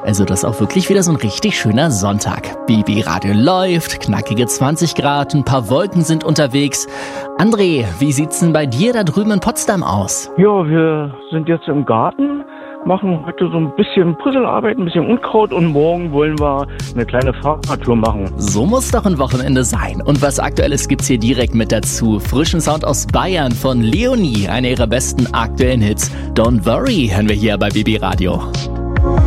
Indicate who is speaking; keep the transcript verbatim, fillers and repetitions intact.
Speaker 1: Also das ist auch wirklich wieder so ein richtig schöner Sonntag. B B Radio läuft, knackige zwanzig Grad, ein paar Wolken sind unterwegs. André, wie sieht's denn bei dir da drüben in Potsdam aus?
Speaker 2: Ja, wir sind jetzt im Garten, machen heute so ein bisschen Puzzlearbeit, ein bisschen Unkraut und morgen wollen wir eine kleine Fahrradtour machen.
Speaker 1: So muss doch ein Wochenende sein. Und was Aktuelles gibt's hier direkt mit dazu. Frischen Sound aus Bayern von Leonie, einer ihrer besten aktuellen Hits. Don't Worry hören wir hier bei B B Radio.